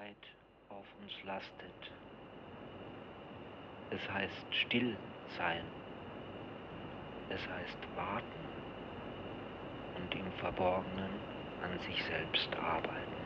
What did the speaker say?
Arbeit auf uns lastet. Es heißt still sein. Es heißt warten und im Verborgenen an sich selbst arbeiten.